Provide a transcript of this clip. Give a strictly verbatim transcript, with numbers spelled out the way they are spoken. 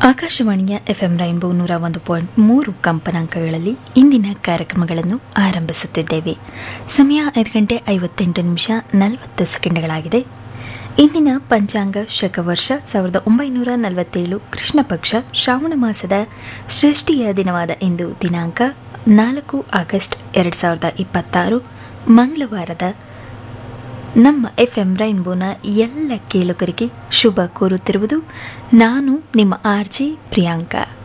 ಆಕಾಶವಾಣಿಯ FM rainbow ನೂರ ಒಂದು ಪಾಯಿಂಟ್ ಮೂರು ಕಂಪನಾಂಕಗಳಲ್ಲಿ ಇಂದಿನ ಕಾರ್ಯಕ್ರಮಗಳನ್ನು ಆರಂಭಿಸುತ್ತಿದ್ದೇವೆ. ಸಮಯ ಐದು ಗಂಟೆ ಐವತ್ತೆಂಟು ನಿಮಿಷ ನಲವತ್ತು ಸೆಕೆಂಡ್ಗಳಾಗಿದೆ. ಇಂದಿನ ಪಂಚಾಂಗ ಶಕವರ್ಷ ಸಾವಿರದ ಒಂಬೈನೂರ ನಲವತ್ತೇಳು ಕೃಷ್ಣ ಪಕ್ಷ ಶ್ರಾವಣ ಮಾಸದ ಷಷ್ಠಿಯ ದಿನವಾದ ಇಂದು ದಿನಾಂಕ ನಾಲ್ಕು ಆಗಸ್ಟ್ ಎರಡು ಸಾವಿರದ ಇಪ್ಪತ್ತಾರು ಮಂಗಳವಾರದ ನಮ್ಮ ಎಫ್ ಎಂ ರೈನ್ಬೋನ ಎಲ್ಲ ಕೇಳುಗರಿಗೆ ಶುಭ ಕೋರುತ್ತಿರುವುದು ನಾನು ನಿಮ್ಮ ಆರ್ ಜಿ ಪ್ರಿಯಾಂಕಾ.